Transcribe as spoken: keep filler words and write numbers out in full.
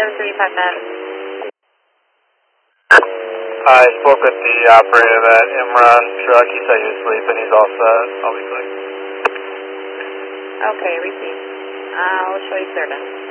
seven three five nine. I spoke with the operator of that Imran truck. He said he was sleeping. He's all set. I'll be quick. Okay, receive. I'll show you service.